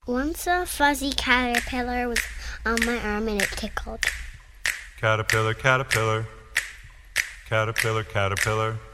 Once a fuzzy caterpillar was on my arm and it tickled. Caterpillar, caterpillar, caterpillar, caterpillar.